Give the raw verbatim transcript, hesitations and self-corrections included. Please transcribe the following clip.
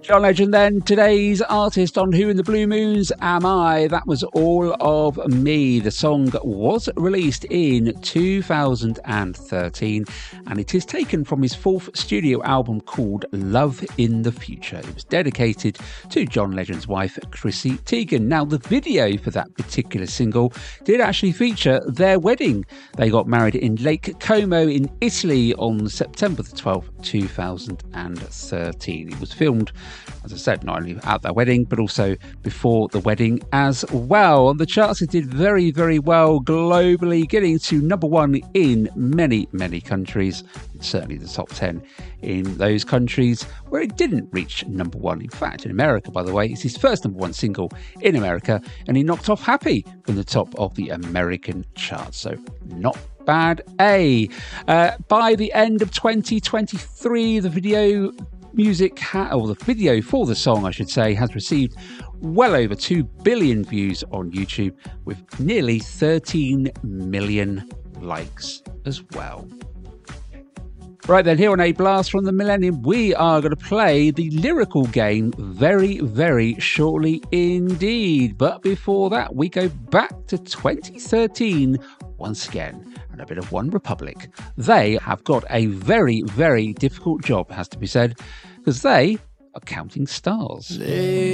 John Legend then, today's artist on Who in the Blue Moons Am I? That was All of Me. The song was released in two thousand thirteen and it is taken from his fourth studio album called Love in the Future. It was dedicated to John Legend's wife, Chrissy Teigen. Now, the video for that particular single did actually feature their wedding. They got married in Lake Como in Italy on September the twelfth, two thousand thirteen. It was filmed, as I said, not only at their wedding, but also before the wedding as well. On the charts, it did very, very well globally, getting to number one in many, many countries, certainly the top ten in those countries where it didn't reach number one. In fact, in America, by the way, it's his first number one single in America, and he knocked off Happy from the top of the American charts. So not bad, eh? Uh, by the end of twenty twenty-three, the video music, ha- or the video for the song, I should say, has received well over two billion views on YouTube with nearly thirteen million likes as well. Right then, here on A Blast from the Millennium, we are going to play the lyrical game very, very shortly indeed. But before that, we go back to twenty thirteen once again, and a bit of One Republic. They have got a very, very difficult job, has to be said, because they are counting stars.